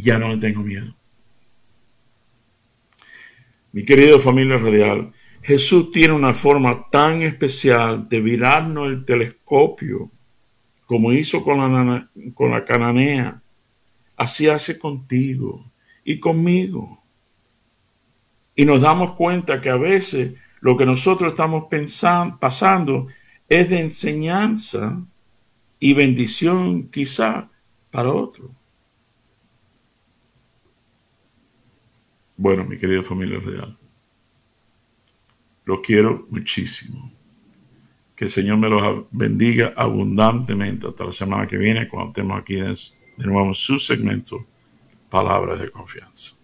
ya no le tengo miedo. Mi querido familia radial, Jesús tiene una forma tan especial de virarnos el telescopio, como hizo con la cananea. Así hace contigo y conmigo. Y nos damos cuenta que a veces lo que nosotros estamos pasando es de enseñanza y bendición quizá para otro. Bueno, mi querida familia real, los quiero muchísimo. Que el Señor me los bendiga abundantemente hasta la semana que viene, cuando estemos aquí de nuevo en su segmento Palabras de Confianza.